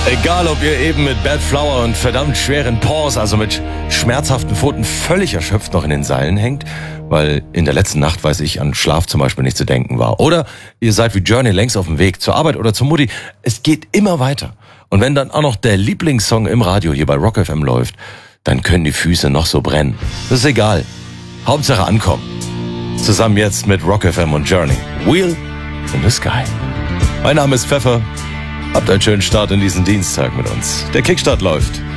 Egal, ob ihr eben mit Bad Flower und verdammt schweren Paws, also mit schmerzhaften Pfoten, völlig erschöpft noch in den Seilen hängt, weil in der letzten Nacht, weiß ich, an Schlaf zum Beispiel nicht zu denken war. Oder ihr seid wie Journey längst auf dem Weg zur Arbeit oder zur Mutti. Es geht immer weiter. Und wenn dann auch noch der Lieblingssong im Radio hier bei Rock FM läuft, dann können die Füße noch so brennen. Das ist egal. Hauptsache ankommen. Zusammen jetzt mit Rock FM und Journey. Wheel in the Sky. Mein Name ist Pfeffer. Habt einen schönen Start in diesen Dienstag mit uns. Der Kickstart läuft.